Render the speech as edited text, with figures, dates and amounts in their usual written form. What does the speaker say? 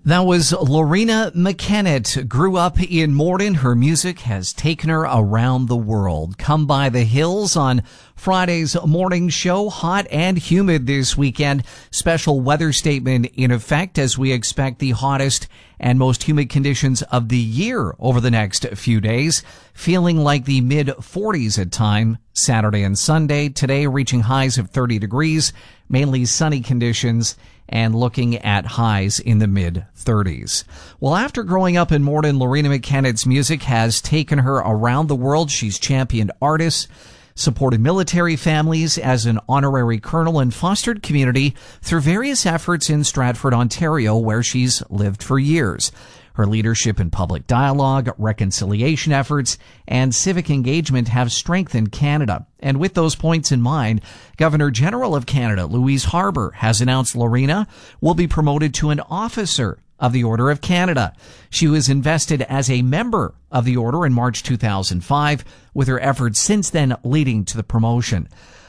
That was Lorena McKennett. Grew up in Morden. Her music has taken her around the world. Come by the hills on Friday's morning show. Hot and humid this weekend. Special weather statement in effect as we expect the hottest and most humid conditions of the year over the next few days. Feeling like the mid 40s at time Saturday and Sunday. Today reaching highs of 30 degrees, mainly sunny conditions, and looking at highs in the mid-30s. Well, after growing up in Morden, Lorena McKennett's music has taken her around the world. She's championed artists, supported military families as an honorary colonel, and fostered community through various efforts in Stratford, Ontario, where she's lived for years. Her leadership in public dialogue, reconciliation efforts, and civic engagement have strengthened Canada. And with those points in mind, Governor General of Canada, Louise Harbour, has announced Lorena will be promoted to an officer of the Order of Canada. She was invested as a member of the Order in March 2005, with her efforts since then leading to the promotion.